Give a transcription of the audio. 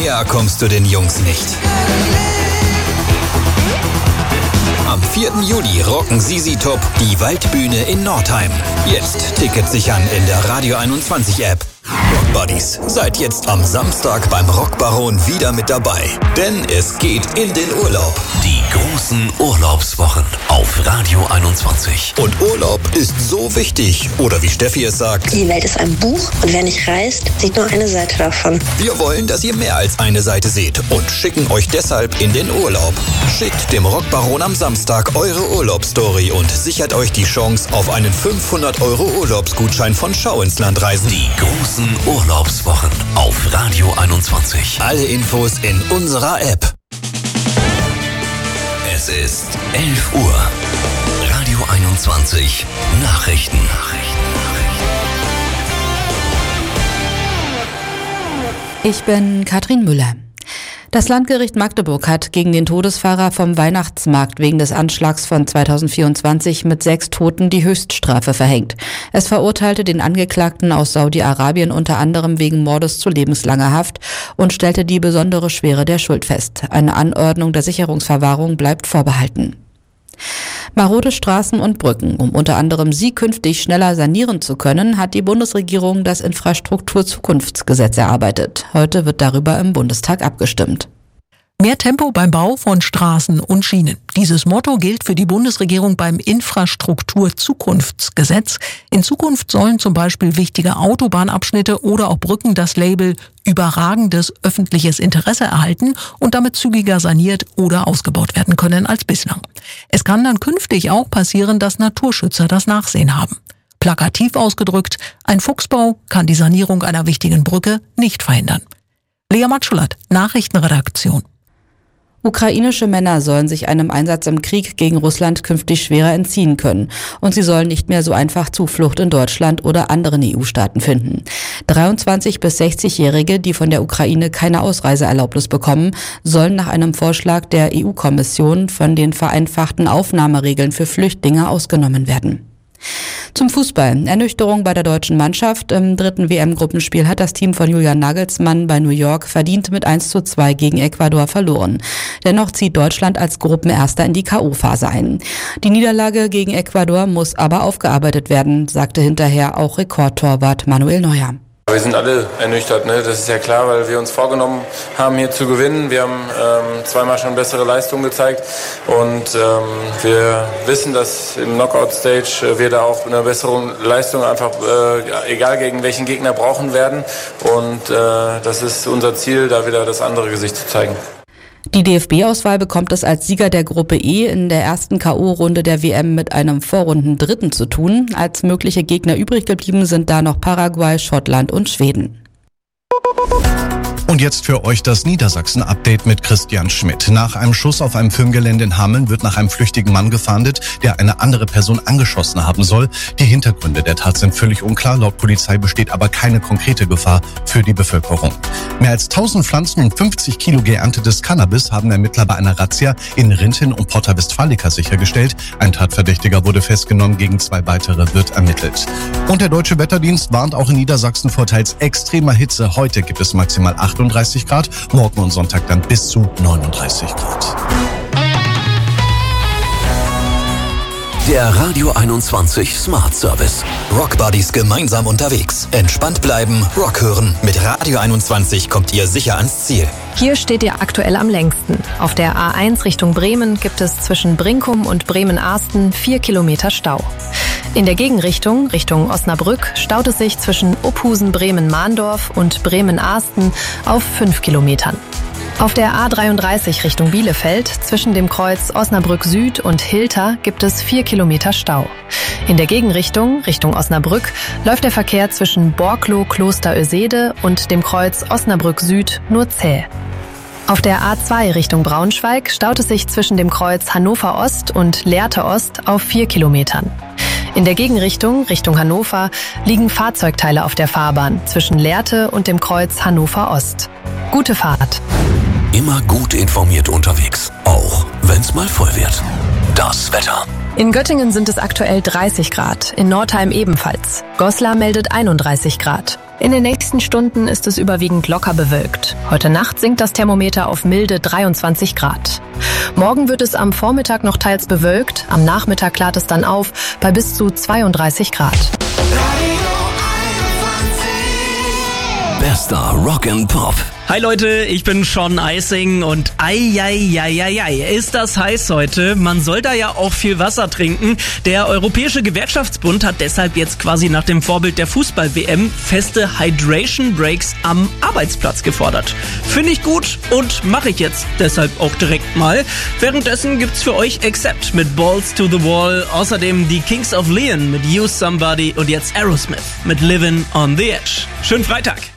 Näher kommst du den Jungs nicht. Am 4. Juli rocken Sisi Top die Waldbühne in Nordheim. Jetzt Tickets sichern in der Radio 21 App. Rock Buddies, seid jetzt am Samstag beim Rockbaron wieder mit dabei. Denn es geht in den Urlaub. Die großen Urlaubswochen auf Radio 21. Und Urlaub ist so wichtig. Oder wie Steffi es sagt: Die Welt ist ein Buch und wer nicht reist, sieht nur eine Seite davon. Wir wollen, dass ihr mehr als eine Seite seht und schicken euch deshalb in den Urlaub. Schickt dem Rockbaron am Samstag eure Urlaubsstory und sichert euch die Chance auf einen 500 € Urlaubsgutschein von Schau ins Land Reisen. Die großen Urlaubswochen auf Radio 21. Alle Infos in unserer App. Es ist 11 Uhr. Radio 21 Nachrichten. Ich bin Katrin Müller. Das Landgericht Magdeburg hat gegen den Todesfahrer vom Weihnachtsmarkt wegen des Anschlags von 2024 mit 6 Toten die Höchststrafe verhängt. Es verurteilte den Angeklagten aus Saudi-Arabien unter anderem wegen Mordes zu lebenslanger Haft und stellte die besondere Schwere der Schuld fest. Eine Anordnung der Sicherungsverwahrung bleibt vorbehalten. Marode Straßen und Brücken. Um unter anderem sie künftig schneller sanieren zu können, hat die Bundesregierung das Infrastrukturzukunftsgesetz erarbeitet. Heute wird darüber im Bundestag abgestimmt. Mehr Tempo beim Bau von Straßen und Schienen. Dieses Motto gilt für die Bundesregierung beim Infrastrukturzukunftsgesetz. In Zukunft sollen zum Beispiel wichtige Autobahnabschnitte oder auch Brücken das Label überragendes öffentliches Interesse erhalten und damit zügiger saniert oder ausgebaut werden können als bislang. Es kann dann künftig auch passieren, dass Naturschützer das Nachsehen haben. Plakativ ausgedrückt, ein Fuchsbau kann die Sanierung einer wichtigen Brücke nicht verhindern. Lea Matschulat, Nachrichtenredaktion. Ukrainische Männer sollen sich einem Einsatz im Krieg gegen Russland künftig schwerer entziehen können. Und sie sollen nicht mehr so einfach Zuflucht in Deutschland oder anderen EU-Staaten finden. 23- bis 60-Jährige, die von der Ukraine keine Ausreiseerlaubnis bekommen, sollen nach einem Vorschlag der EU-Kommission von den vereinfachten Aufnahmeregeln für Flüchtlinge ausgenommen werden. Zum Fußball. Ernüchterung bei der deutschen Mannschaft. Im 3. WM-Gruppenspiel hat das Team von Julian Nagelsmann bei New York verdient mit 1:2 gegen Ecuador verloren. Dennoch zieht Deutschland als Gruppenerster in die K.O.-Phase ein. Die Niederlage gegen Ecuador muss aber aufgearbeitet werden, sagte hinterher auch Rekordtorwart Manuel Neuer. Wir sind alle ernüchtert, ne? Das ist ja klar, weil wir uns vorgenommen haben, hier zu gewinnen. Wir haben zweimal schon bessere Leistungen gezeigt und wir wissen, dass im Knockout-Stage wir da auch eine bessere Leistung einfach, egal gegen welchen Gegner, brauchen werden. Und das ist unser Ziel, da wieder das andere Gesicht zu zeigen. Die DFB-Auswahl bekommt es als Sieger der Gruppe E in der ersten K.O.-Runde der WM mit einem Vorrunden-Dritten zu tun. Als mögliche Gegner übrig geblieben sind da noch Paraguay, Schottland und Schweden. Und jetzt für euch das Niedersachsen-Update mit Christian Schmidt. Nach einem Schuss auf einem Firmengelände in Hameln wird nach einem flüchtigen Mann gefahndet, der eine andere Person angeschossen haben soll. Die Hintergründe der Tat sind völlig unklar. Laut Polizei besteht aber keine konkrete Gefahr für die Bevölkerung. Mehr als 1000 Pflanzen und 50 Kilo geerntetes Cannabis haben Ermittler bei einer Razzia in Rinteln und Porta Westfalica sichergestellt. Ein Tatverdächtiger wurde festgenommen, gegen 2 weitere wird ermittelt. Und der Deutsche Wetterdienst warnt auch in Niedersachsen vor teils extremer Hitze. Heute gibt es maximal 38 Grad, morgen und Sonntag dann bis zu 39 Grad. Der Radio 21 Smart Service. Rock Buddies gemeinsam unterwegs. Entspannt bleiben, Rock hören. Mit Radio 21 kommt ihr sicher ans Ziel. Hier steht ihr aktuell am längsten. Auf der A1 Richtung Bremen gibt es zwischen Brinkum und Bremen-Arsten 4 Kilometer Stau. In der Gegenrichtung, Richtung Osnabrück, staut es sich zwischen Uphusen, Bremen-Mahndorf und Bremen-Arsten auf 5 Kilometern. Auf der A33 Richtung Bielefeld zwischen dem Kreuz Osnabrück Süd und Hilter gibt es 4 Kilometer Stau. In der Gegenrichtung, Richtung Osnabrück, läuft der Verkehr zwischen Borkloh, Kloster Oesede und dem Kreuz Osnabrück Süd nur zäh. Auf der A2 Richtung Braunschweig staut es sich zwischen dem Kreuz Hannover Ost und Lehrte Ost auf 4 Kilometern. In der Gegenrichtung, Richtung Hannover, liegen Fahrzeugteile auf der Fahrbahn zwischen Lehrte und dem Kreuz Hannover Ost. Gute Fahrt. Immer gut informiert unterwegs, auch wenn's mal voll wird. Das Wetter. In Göttingen sind es aktuell 30 Grad, in Nordheim ebenfalls. Goslar meldet 31 Grad. In den nächsten Stunden ist es überwiegend locker bewölkt. Heute Nacht sinkt das Thermometer auf milde 23 Grad. Morgen wird es am Vormittag noch teils bewölkt, am Nachmittag klart es dann auf bei bis zu 32 Grad. Bester Rock and Pop. Hi Leute, ich bin Sean Eising und ist das heiß heute. Man soll da ja auch viel Wasser trinken. Der Europäische Gewerkschaftsbund hat deshalb jetzt quasi nach dem Vorbild der Fußball-WM feste Hydration Breaks am Arbeitsplatz gefordert. Finde ich gut und mache ich jetzt deshalb auch direkt mal. Währenddessen gibt's für euch Accept mit Balls to the Wall, außerdem die Kings of Leon mit Use Somebody und jetzt Aerosmith mit Livin' on the Edge. Schönen Freitag!